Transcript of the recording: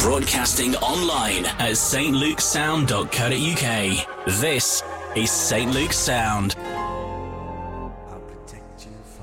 Broadcasting online at stlukesound.co.uk. This is St. Luke's Sound.